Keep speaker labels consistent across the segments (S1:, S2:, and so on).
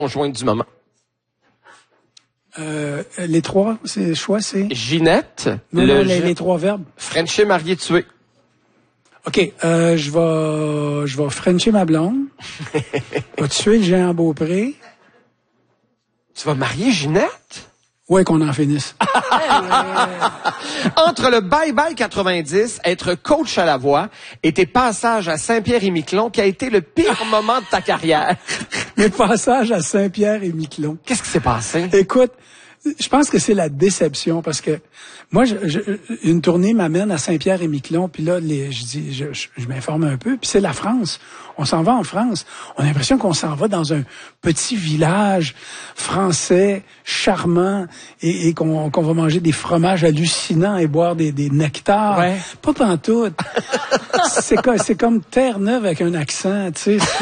S1: conjointe du moment.
S2: Les trois, c'est choix, c'est...
S1: Ginette.
S2: Non, les trois verbes.
S1: Frencher, marié, tué.
S2: OK, je vais frencher ma blonde. Je vais tuer le géant Beaupré.
S1: Tu vas marier Ginette?
S2: Ouais, qu'on en finisse.
S1: Entre le bye-bye 90, être coach à la voix et tes passages à Saint-Pierre-et-Miquelon, qui a été le pire moment de ta carrière?
S2: Mes passages à Saint-Pierre-et-Miquelon.
S1: Qu'est-ce qui s'est passé?
S2: Écoute, je pense que c'est la déception parce que moi, une tournée m'amène à Saint-Pierre-et-Miquelon, puis là, je m'informe un peu, puis c'est la France. On s'en va en France. On a l'impression qu'on s'en va dans un petit village français charmant et qu'on va manger des fromages hallucinants et boire des nectars.
S1: Ouais.
S2: Pas pantoute. C'est comme Terre-Neuve avec un accent, tu sais.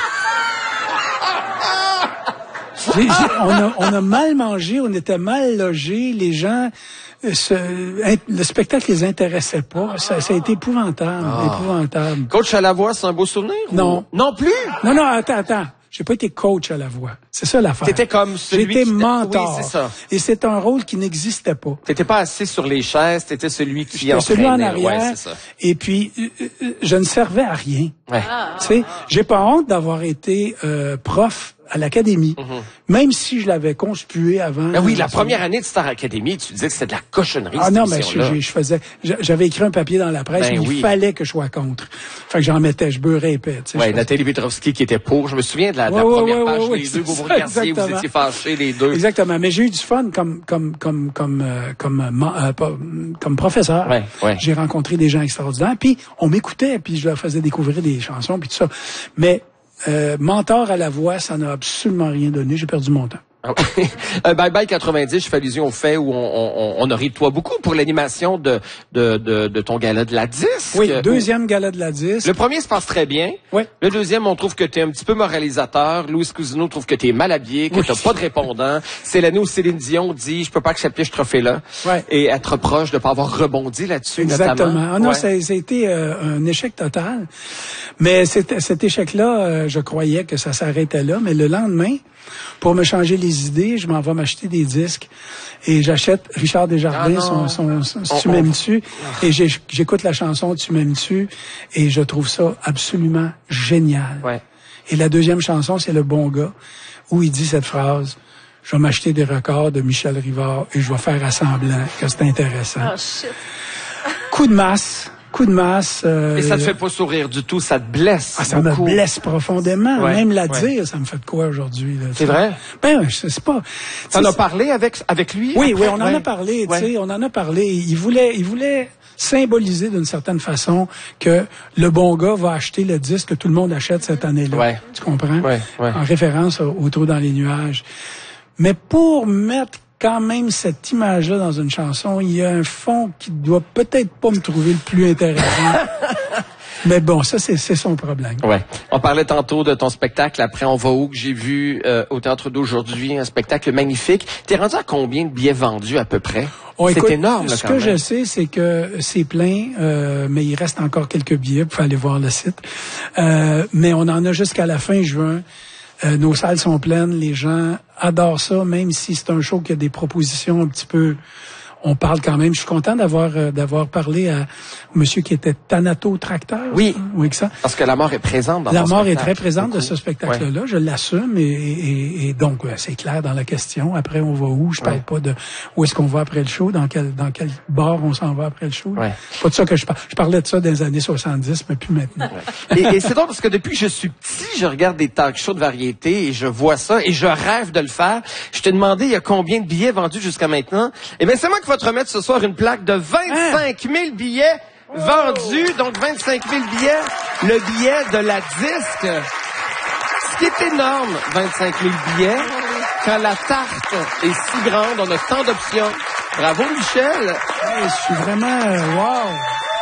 S2: On a mal mangé, on était mal logés, les gens, le spectacle les intéressait pas. Ça a été épouvantable, épouvantable.
S1: Coach à la voix, c'est un beau souvenir?
S2: Non.
S1: Non plus?
S2: Non, attends. J'ai pas été coach à la voix. C'est ça l'affaire.
S1: T'étais comme celui
S2: J'étais mentor.
S1: Oui, c'est ça.
S2: Et c'est un rôle qui n'existait pas.
S1: T'étais pas assis sur les chaises, t'étais celui qui
S2: J'étais celui en arrière.
S1: Ouais, c'est ça.
S2: Et puis, je ne servais à rien.
S1: Ouais.
S2: Tu sais, j'ai pas honte d'avoir été prof à l'académie, même si je l'avais conspué avant.
S1: Ben oui, la première année de Star Academy, tu disais que c'était de la cochonnerie.
S2: Ah non, mais j'avais écrit un papier dans la presse, mais il fallait que je sois contre. Fait que j'en mettais, je beurrais épais.
S1: Ouais, Nathalie Petrovski qui était pour. Je me souviens de la première page des deux Beaubourg-Cartier, vous étiez fâchés les deux.
S2: Exactement, mais j'ai eu du fun comme professeur.
S1: Ouais.
S2: J'ai rencontré des gens extraordinaires, puis on m'écoutait, puis je leur faisais découvrir des chansons, puis tout ça. Mais mentor à la voix, ça n'a absolument rien donné. J'ai perdu mon temps.
S1: Bye Bye 90, je fais allusion au fait où on a ri de toi beaucoup pour l'animation de ton gala de la disque.
S2: Oui, deuxième gala de la disque.
S1: Le premier se passe très bien.
S2: Oui.
S1: Le deuxième, on trouve que t'es un petit peu moralisateur. Louis Cousineau trouve que t'es mal habillé, que t'as pas de répondant. C'est l'année où Céline Dion dit, je peux pas accepter ce trophée-là.
S2: Ouais.
S1: Et être proche de pas avoir rebondi là-dessus,
S2: Exactement.
S1: notamment.
S2: Ah non, ça a été un échec total. Mais cet échec-là, je croyais que ça s'arrêtait là. Mais le lendemain, pour me changer les idées, je m'en vais m'acheter des disques et j'achète Richard Desjardins, son Tu m'aimes-tu, et j'écoute la chanson Tu m'aimes-tu et je trouve ça absolument génial.
S1: Ouais.
S2: Et la deuxième chanson, c'est Le Bon Gars, où il dit cette phrase: je vais m'acheter des records de Michel Rivard et je vais faire à semblant que c'est intéressant.
S3: Oh shit.
S2: Coup de masse.
S1: Et ça te fait pas sourire du tout, ça te blesse.
S2: Ah, ça
S1: beaucoup.
S2: me blesse profondément.
S1: Ouais,
S2: Même la dire, ça me fait de quoi aujourd'hui?
S1: C'est vrai?
S2: Ben, c'est pas...
S1: T'en as parlé avec lui?
S2: Oui,
S1: après?
S2: on en a parlé, tu sais, on en a parlé. Il voulait symboliser d'une certaine façon que le bon gars va acheter le disque que tout le monde achète cette année-là.
S1: Ouais.
S2: Tu comprends?
S1: Ouais.
S2: En référence au Trou dans les nuages. Mais pour mettre quand même cette image-là dans une chanson, il y a un fond qui doit peut-être pas me trouver le plus intéressant. Mais bon, ça, c'est son problème.
S1: Ouais. On parlait tantôt de ton spectacle Après on va où, que j'ai vu au Théâtre d'aujourd'hui, un spectacle magnifique. T'es rendu à combien de billets vendus à peu près? C'est énorme, là,
S2: ce
S1: quand même.
S2: Ce que je sais, c'est que c'est plein, mais il reste encore quelques billets. Vous pouvez aller voir le site. Mais on en a jusqu'à la fin juin. Nos salles sont pleines, les gens adorent ça, même si c'est un show qui a des propositions un petit peu... On parle quand même. Je suis content d'avoir parlé au monsieur qui était Thanato-tracteur.
S1: Oui.
S2: Oui, que ça.
S1: Parce que la mort est présente dans
S2: la
S1: ton
S2: mort
S1: spectacle.
S2: est très présente de ce spectacle-là.
S1: Ouais.
S2: Je l'assume et donc c'est clair dans la question. Après, on va où? Je parle pas de où est-ce qu'on va après le show, dans quel bar on s'en va après le show.
S1: Ouais.
S2: C'est pas de ça que je parle. Je parlais de ça dans les années 70, mais plus maintenant.
S1: Ouais. Et c'est drôle parce que depuis que je suis petit, je regarde des talk shows de variété et je vois ça et je rêve de le faire. Je t'ai demandé il y a combien de billets vendus jusqu'à maintenant. Eh bien, c'est moi qui vais te remettre ce soir une plaque de 25 000 billets vendus. Donc 25 000 billets, le billet de la disque. Ce qui est énorme, 25 000 billets. Quand la tarte est si grande, on a tant d'options. Bravo, Michel.
S2: Hey, je suis vraiment... wow!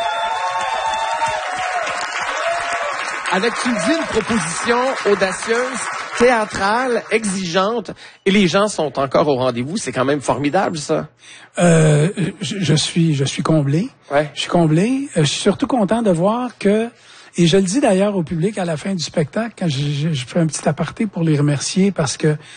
S1: Avec, tu me dis, une proposition audacieuse, théâtrale, exigeante, et les gens sont encore au rendez-vous. C'est quand même formidable, ça.
S2: Je suis comblé.
S1: Ouais.
S2: Je suis comblé. Je suis surtout content de voir que, Et je le dis d'ailleurs au public à la fin du spectacle, quand je fais un petit aparté pour les remercier, parce que